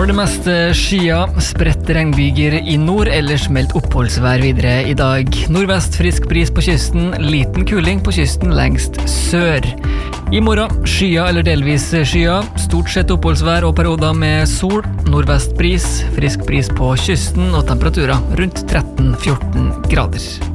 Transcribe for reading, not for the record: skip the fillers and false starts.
For det meste skyer, spredt regnbyger I nord, ellers meldt oppholdsvær videre I dag. Nordvest frisk bris på kysten, liten kuling på kysten lengst sør. I morgen skyer eller delvis skyer, stort sett oppholdsvær og perioder med sol, nordvest bris, frisk bris på kysten og temperaturer rundt 13-14 grader.